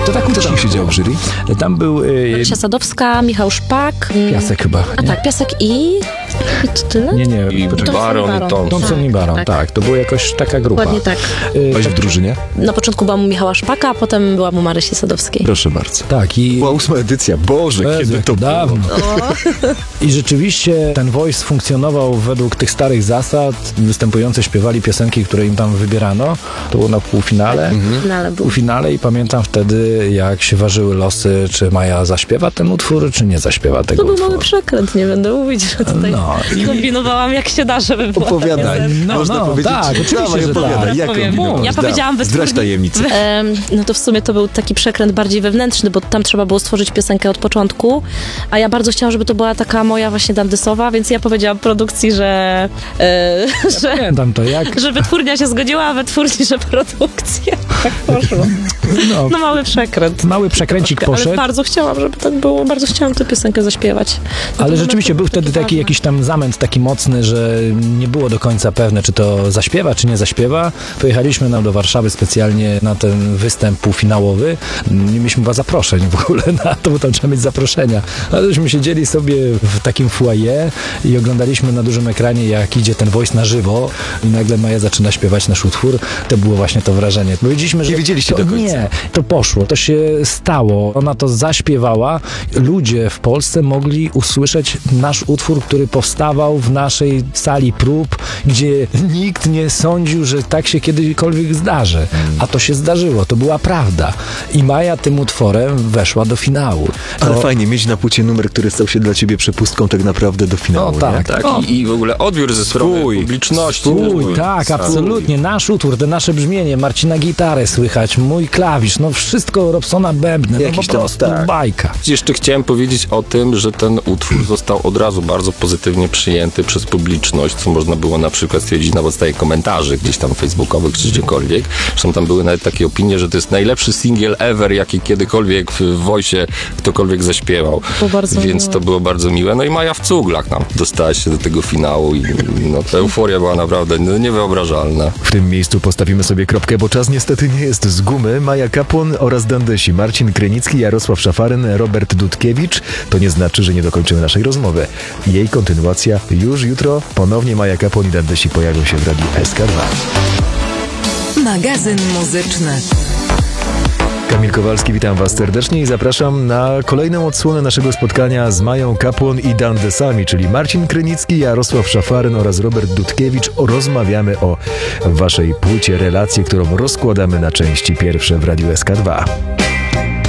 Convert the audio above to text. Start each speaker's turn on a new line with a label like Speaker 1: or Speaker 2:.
Speaker 1: To tak uczciwie się działo w jury?
Speaker 2: Tam był...
Speaker 3: Marysia Sadowska, Michał Szpak.
Speaker 2: Piasek chyba.
Speaker 3: A tak, Piasek i to tyle?
Speaker 2: Nie.
Speaker 4: I
Speaker 3: Thompson
Speaker 4: Baron,
Speaker 2: Thompson i Baron, tak. To była jakoś taka grupa.
Speaker 3: Dokładnie tak.
Speaker 1: Byłeś w drużynie?
Speaker 3: Na początku była mu Michała Szpaka, a potem była mu Marysi Sadowskiej.
Speaker 1: Proszę bardzo.
Speaker 2: Tak i...
Speaker 1: Była 8. edycja. Boże, kiedy to
Speaker 2: dawno.
Speaker 1: było.
Speaker 2: I rzeczywiście ten Voice funkcjonował według tych starych zasad. Występujący śpiewali piosenki, które im tam wybierano. To było na półfinale.
Speaker 3: W finale był.
Speaker 2: Półfinale i pamiętam wtedy, jak się ważyły losy, czy Maja zaśpiewa ten utwór, czy nie zaśpiewa tego
Speaker 3: To był
Speaker 2: utworu.
Speaker 3: mały przekręt, nie będę mówić, że tutaj kombinowałam jak się da, żeby była
Speaker 1: Opowiadaj.
Speaker 2: No,
Speaker 1: powiedzieć,
Speaker 2: tak, oczywiście,
Speaker 1: dawaj,
Speaker 2: że
Speaker 1: opowiadaj.
Speaker 2: tak.
Speaker 1: Jak
Speaker 3: Powiem.
Speaker 1: kombinować?
Speaker 3: Ja powiedziałam
Speaker 1: Zdrać
Speaker 3: wytwórni.
Speaker 1: tajemnicę.
Speaker 3: No to w sumie to był taki przekręt bardziej wewnętrzny, bo tam trzeba było stworzyć piosenkę od początku, a ja bardzo chciałam, żeby to była taka moja właśnie dandysowa, więc ja powiedziałam produkcji, że
Speaker 2: Pamiętam to, jak...
Speaker 3: że wytwórnia się zgodziła, a wytwórni, że produkcja. Tak poszło. No mały przekręt.
Speaker 2: Mały przekręcik
Speaker 3: Ale
Speaker 2: poszedł.
Speaker 3: bardzo chciałam, żeby tak było, bardzo chciałam tę piosenkę zaśpiewać.
Speaker 2: Ale rzeczywiście był wtedy taki jakiś tam zamęt taki mocny, że nie było do końca pewne, czy to zaśpiewa, czy nie zaśpiewa. Pojechaliśmy do Warszawy specjalnie na ten występ półfinałowy. Nie mieliśmy chyba zaproszeń w ogóle na to, bo tam trzeba mieć zaproszenia. Ale żeśmy siedzieli sobie w takim foyer i oglądaliśmy na dużym ekranie, jak idzie ten Voice na żywo i nagle Maja zaczyna śpiewać nasz utwór. To było właśnie to wrażenie. Powiedzieliśmy, że
Speaker 1: Nie wiedzieliście
Speaker 2: to,
Speaker 1: do końca.
Speaker 2: Nie, to poszło, to się stało. Ona to zaśpiewała. Ludzie w Polsce mogli usłyszeć nasz utwór, który powstawał w naszej sali prób, gdzie nikt nie sądził, że tak się kiedykolwiek zdarzy. A to się zdarzyło, to była prawda. I Maja tym utworem weszła do finału.
Speaker 1: Ale fajnie mieć na płycie numer, który stał się dla ciebie przepustką tak naprawdę do finału.
Speaker 2: No tak.
Speaker 1: nie?
Speaker 4: Tak, i w ogóle odbiór ze strony publiczności.
Speaker 2: Tak, absolutnie. Nasz utwór, to nasze brzmienie, Marcina gitarę słychać, mój klawisz, no wszystko Robsona bębny,
Speaker 1: Jakiś
Speaker 2: no po
Speaker 1: tam,
Speaker 2: prostu
Speaker 1: tak.
Speaker 2: bajka.
Speaker 4: Jeszcze chciałem powiedzieć o tym, że ten utwór został od razu bardzo pozytywnie przyjęty przez publiczność, co można było na przykład stwierdzić na podstawie komentarzy gdzieś tam facebookowych czy gdziekolwiek. Zresztą tam były nawet takie opinie, że to jest najlepszy singiel ever, jaki kiedykolwiek w Voice'ie ktokolwiek zaśpiewał. Więc to było bardzo miłe. No i Maja w cuglach nam dostała się do tego finału i no, ta euforia była naprawdę niewyobrażalna.
Speaker 1: W tym miejscu postawimy sobie kropkę, bo czas niestety nie jest z gumy. Maja Kapłon oraz Dandesi, Marcin Krynicki, Jarosław Szafaryn, Robert Dudkiewicz. To nie znaczy, że nie dokończymy naszej rozmowy. Jej kontynuacja już jutro. Ponownie Maja Kapłon i Dandesi pojawią się w Radiu SK2.
Speaker 5: Magazyn muzyczny.
Speaker 1: Kamil Kowalski, witam Was serdecznie i zapraszam na kolejną odsłonę naszego spotkania z Mają Kapłon i Dandesami, czyli Marcin Krynicki, Jarosław Szafaryn oraz Robert Dudkiewicz. Rozmawiamy o Waszej płycie Relacje, którą rozkładamy na części pierwsze w Radiu SK2.